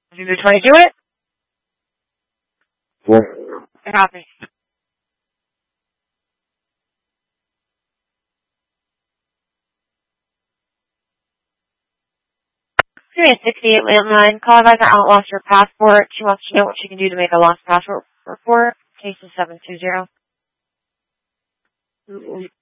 Did you try to do it? Yeah. Copy. Serious 68 landline. Call advisor out lost her passport. She wants to know what she can do to make a lost passport report. Case is 720.